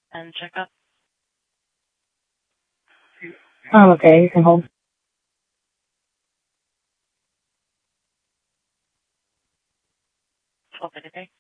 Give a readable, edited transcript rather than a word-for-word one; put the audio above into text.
and check up. Oh, okay. You can hold. Open it.